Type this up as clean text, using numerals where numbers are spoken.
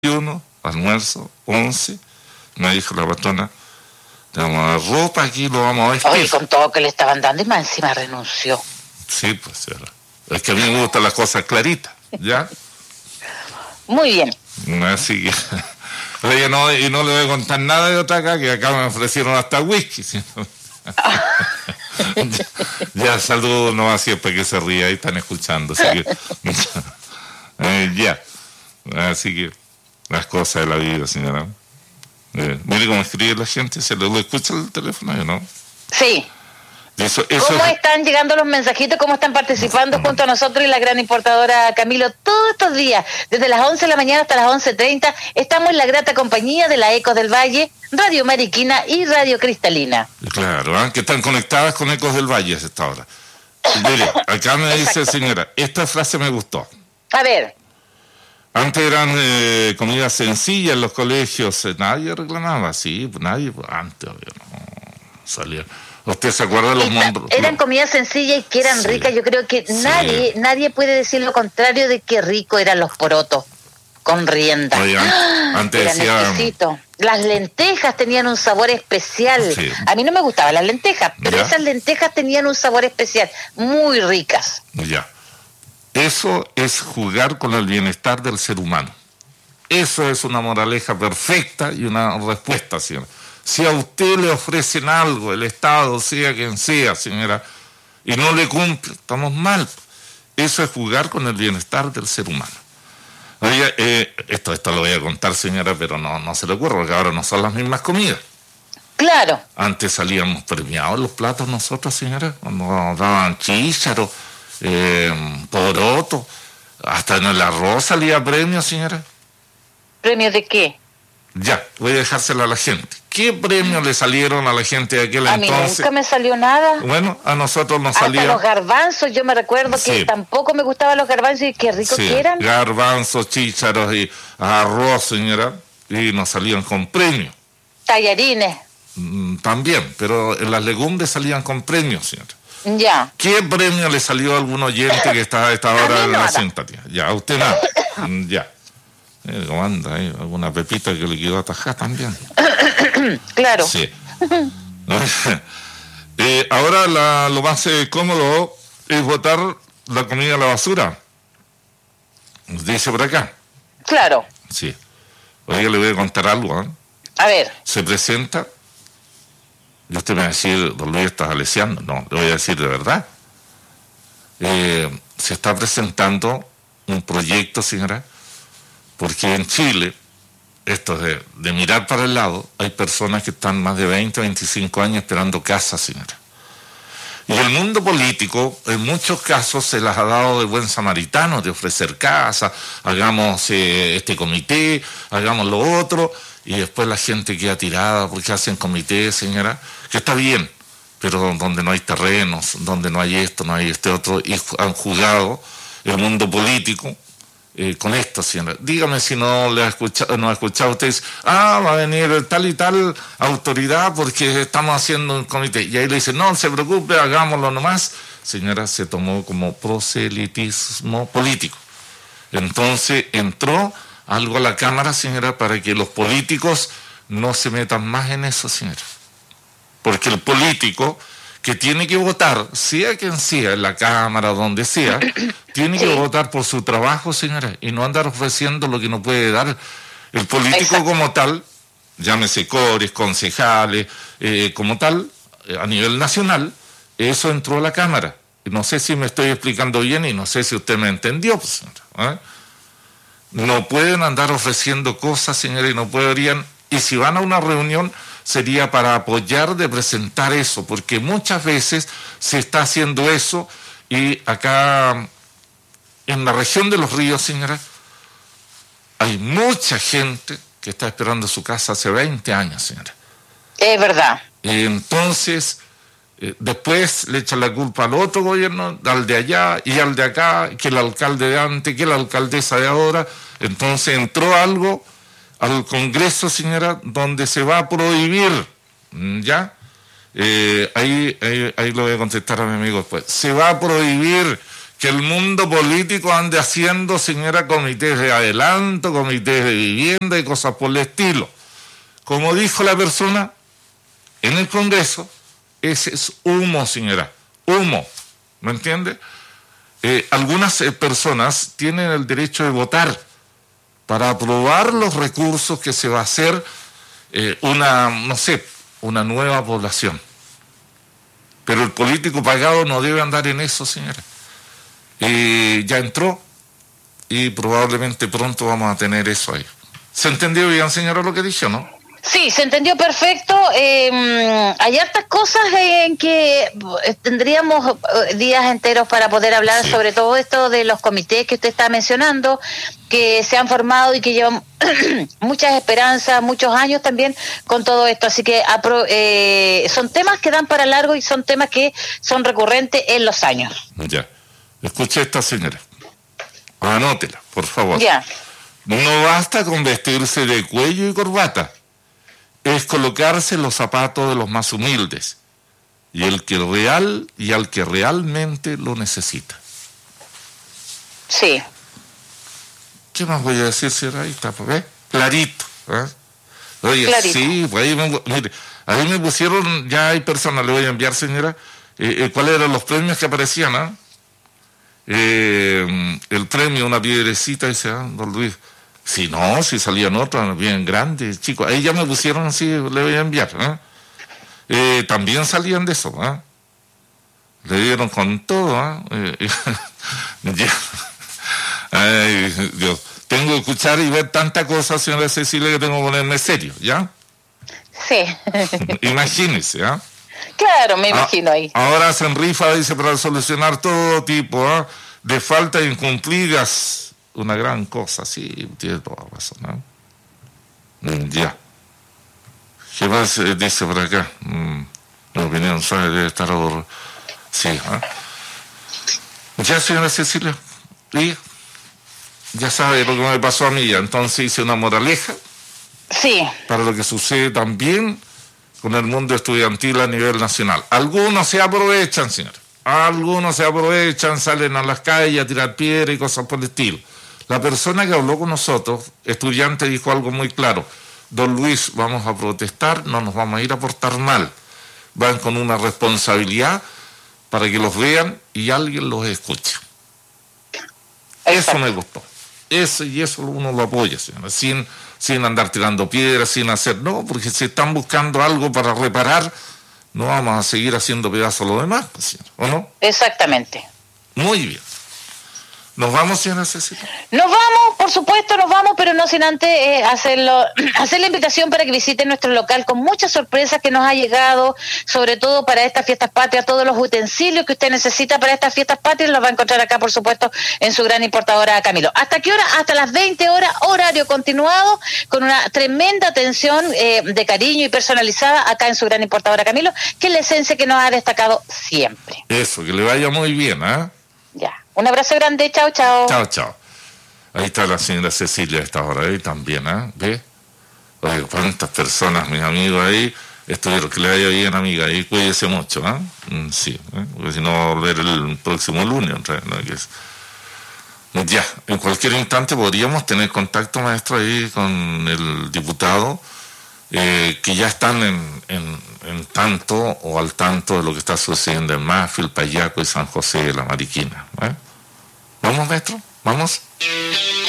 desayuno, almuerzo, 11, me dijo la patrona, te vamos a dar ropa aquí, lo vamos a vestir. Oye, con todo que le estaban dando y más encima renunció. Sí, pues, es que a mí me gustan las cosas claritas, ¿ya? Muy bien. Así que, oye, no, y no le voy a contar nada de otra acá, que acá me ofrecieron hasta whisky. ¿Sí? Ya, saludos, no así es para que se ría, ahí están escuchando, así que, ya, así que, las cosas de la vida, señora. Mire cómo escribe la gente, ¿se lo escucha el teléfono o no? Sí. Eso ¿Cómo están llegando los mensajitos? ¿Cómo están participando junto a nosotros y la gran importadora Camilo todos estos días? Desde las 11 de la mañana hasta las 11:30 estamos en la grata compañía de la Ecos del Valle, Radio Mariquina y Radio Cristalina. Claro, que están conectadas con Ecos del Valle a esta hora. Mire, acá me dice, señora, esta frase me gustó. A ver. Antes eran comidas sencillas en los colegios, nadie reclamaba, sí, nadie, antes no salía. ¿Usted se acuerda de los monstruos? Eran comidas sencillas y que eran ricas. Yo creo que nadie puede decir lo contrario de que rico eran los porotos con rienda. Oye, antes decía, las lentejas tenían un sabor especial. Sí. A mí no me gustaban las lentejas, pero esas lentejas tenían un sabor especial, muy ricas. Ya. Eso es jugar con el bienestar del ser humano. Eso es una moraleja perfecta y una respuesta, señora. Si a usted le ofrecen algo, el Estado, sea quien sea, señora, y no le cumple, estamos mal. Eso es jugar con el bienestar del ser humano. Oye, esto lo voy a contar, señora, pero no se le ocurre, porque ahora no son las mismas comidas. Claro. Antes salíamos premiados los platos nosotros, señora, cuando nos daban chícharos, poroto, hasta en el arroz salía premio, señora. ¿Premio de qué? Ya, voy a dejárselo a la gente. ¿Qué premios le salieron a la gente de aquel entonces? A mí nunca me salió nada. Bueno, a nosotros nos salía... Hasta los garbanzos, yo me recuerdo que tampoco me gustaban los garbanzos y qué ricos que eran. Garbanzos, chícharos y arroz, señora, y nos salían con premios. Tallarines. También, pero en las legumbres salían con premios, señora. Ya. ¿Qué premio le salió a algún oyente que está a esta hora en la simpatía? Ya, a usted nada. Ya. ¿Cómo anda? Alguna pepita que le quedó atajada también. Claro. Sí. Ahora lo más cómodo es botar la comida a la basura. Dice por acá. Claro. Sí. Oiga, le voy a contar algo. A ver. Se presenta. Y usted me va a decir, don Luis, estás aleseando. No, le voy a decir de verdad. Se está presentando un proyecto, señora, porque en Chile, esto de mirar para el lado, hay personas que están más de 20, 25 años esperando casa, señora. Y el mundo político, en muchos casos, se las ha dado de buen samaritano, de ofrecer casa, hagamos este comité, hagamos lo otro, y después la gente queda tirada porque hacen comité, señora, que está bien, pero donde no hay terrenos, donde no hay esto, no hay este otro, y han jugado el mundo político con esto, señora. Dígame si no ha escuchado usted, va a venir tal y tal autoridad porque estamos haciendo un comité. Y ahí le dice, no se preocupe, hagámoslo nomás. Señora, se tomó como proselitismo político. Entonces entró algo a la Cámara, señora, para que los políticos no se metan más en eso, señora. Porque el político que tiene que votar, sea quien sea, en la Cámara, donde sea, tiene que votar por su trabajo, señora, y no andar ofreciendo lo que no puede dar. El político como tal, llámese cores, concejales, como tal, a nivel nacional, eso entró a la Cámara. No sé si me estoy explicando bien y no sé si usted me entendió, pues, señora. No pueden andar ofreciendo cosas, señora, y no podrían, y si van a una reunión, sería para apoyar de presentar eso, porque muchas veces se está haciendo eso y acá en la región de los ríos, señora, hay mucha gente que está esperando su casa hace 20 años, señora. Es verdad. Entonces, después le echan la culpa al otro gobierno, al de allá y al de acá, que el alcalde de antes, que la alcaldesa de ahora. Entonces entró algo al Congreso, señora, donde se va a prohibir, ¿ya? Ahí lo voy a contestar a mi amigo después. Se va a prohibir que el mundo político ande haciendo, señora, comités de adelanto, comités de vivienda y cosas por el estilo. Como dijo la persona en el Congreso, ese es humo, señora, humo, ¿me entiende? Algunas personas tienen el derecho de votar para aprobar los recursos que se va a hacer una nueva población. Pero el político pagado no debe andar en eso, señora. Ya entró y probablemente pronto vamos a tener eso ahí. ¿Se entendió bien, señora, lo que dije, no? Sí, se entendió perfecto. Hay hartas cosas en que tendríamos días enteros para poder hablar sobre todo esto de los comités que usted está mencionando, que se han formado y que llevan muchas esperanzas, muchos años también con todo esto. Así que son temas que dan para largo y son temas que son recurrentes en los años. Ya. Escuche esta, señora. Anótela, por favor. Ya. No basta con vestirse de cuello y corbata. Es colocarse los zapatos de los más humildes y al que realmente lo necesita. Sí. ¿Qué más voy a decir, señora? Ahí está, ¿ves? Clarito. Oye, clarito. Sí, pues mire, ahí me pusieron, ya hay personas, le voy a enviar, señora, cuáles eran los premios que aparecían, ¿ah? El premio, una piedrecita, dice, don Luis. Si salían otras bien grandes, chicos. Ahí ya me pusieron así, le voy a enviar. También salían de eso. Le dieron con todo. Ay, Dios. Tengo que escuchar y ver tanta cosa, señora Cecilia, que tengo que ponerme serio, ¿ya? Sí. Imagínese, Claro, me imagino ahí. Ahora hacen rifa, dice, para solucionar todo tipo de faltas incumplidas. Una gran cosa, sí, tiene toda razón, Ya. ¿Qué más dice por acá? La opinión suave debe estar sí, Ya, señora Cecilia, y ya sabe lo que me pasó a mí, ya. Entonces hice una moraleja. Sí. Para lo que sucede también con el mundo estudiantil a nivel nacional. Algunos se aprovechan, señora. Algunos se aprovechan, salen a las calles a tirar piedras y cosas por el estilo. La persona que habló con nosotros, estudiante, dijo algo muy claro. Don Luis, vamos a protestar, no nos vamos a ir a portar mal. Van con una responsabilidad para que los vean y alguien los escuche. Eso me gustó. Eso uno lo apoya, señora. Sin andar tirando piedras, sin hacer... No, porque si están buscando algo para reparar, no vamos a seguir haciendo pedazos lo demás, señora, ¿o no? Exactamente. Muy bien. ¿Nos vamos, señora Cecilia? Nos vamos, por supuesto, nos vamos, pero no sin antes hacer la invitación para que visiten nuestro local con muchas sorpresas que nos ha llegado, sobre todo para estas fiestas patrias, todos los utensilios que usted necesita para estas fiestas patrias los va a encontrar acá, por supuesto, en su gran importadora Camilo. ¿Hasta qué hora? Hasta las 20 horas, horario continuado, con una tremenda atención de cariño y personalizada acá en su gran importadora Camilo, que es la esencia que nos ha destacado siempre. Eso, que le vaya muy bien, Ya. Un abrazo grande, chao, chao. Chao, chao. Ahí está la señora Cecilia a esta hora, ahí también, ¿ve? Oye, cuántas personas, mis amigos ahí, estuvieron, que le vaya bien, amiga, y cuídese mucho, Sí, porque si no va a volver el próximo lunes, ¿no? Ya, en cualquier instante podríamos tener contacto, maestro, ahí con el diputado, que ya están en tanto o al tanto de lo que está sucediendo en Mafil, Payaco y San José de la Mariquina. ¿Vamos, maestro? ¿Vamos?